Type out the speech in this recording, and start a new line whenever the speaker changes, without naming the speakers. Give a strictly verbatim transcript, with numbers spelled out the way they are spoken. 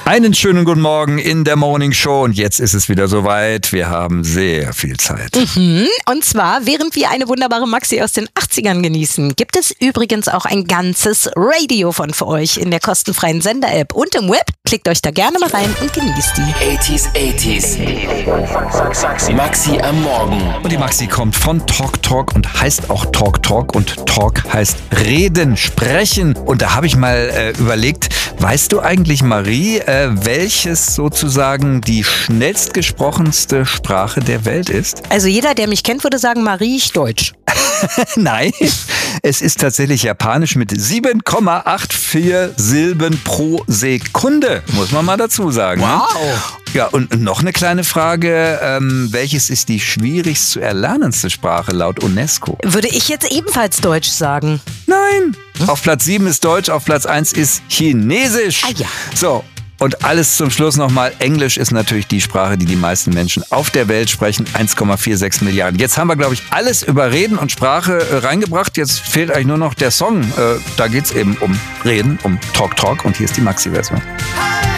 Einen schönen guten Morgen in der Morning Show und jetzt ist es wieder soweit. Wir haben sehr viel Zeit.
Mhm. Und zwar, während wir eine wunderbare Maxi aus den achtzigern genießen, gibt es übrigens auch ein ganzes Radio von für euch in der kostenfreien Sender-App und im Web. Klickt euch da gerne mal rein und genießt die.
achtziger, achtziger. Maxi am Morgen.
Und die Maxi kommt von Talk Talk und heißt auch Talk Talk und Talk heißt reden, sprechen. Und da habe ich mal äh, überlegt, weißt du eigentlich, Marie, äh, welches sozusagen die schnellst gesprochenste Sprache der Welt ist?
Also jeder, der mich kennt, würde sagen, Marie, ich Deutsch.
Nein, es ist tatsächlich Japanisch mit sieben Komma vierundachtzig Silben pro Sekunde, muss man mal dazu sagen.
Wow.
Ja, und noch eine kleine Frage. Ähm, welches ist die schwierigst zu erlernendste Sprache laut UNESCO?
Würde ich jetzt ebenfalls Deutsch sagen?
Nein. Hm? Auf Platz sieben ist Deutsch, auf Platz eins ist Chinesisch.
Ah ja.
So. Und alles zum Schluss nochmal. Englisch ist natürlich die Sprache, die die meisten Menschen auf der Welt sprechen. eins Komma sechsundvierzig Milliarden. Jetzt haben wir, glaube ich, alles über Reden und Sprache äh, reingebracht. Jetzt fehlt eigentlich nur noch der Song. Äh, da geht es eben um Reden, um Talk Talk. Und hier ist die Maxi-Version.